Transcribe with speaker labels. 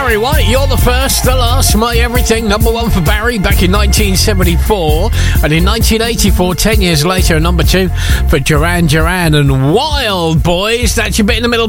Speaker 1: Barry White, You're the First, the Last, My Everything. Number one for Barry back in 1974. And in 1984, 10 years later, number two for Duran Duran and Wild Boys. That's your bit in the middle.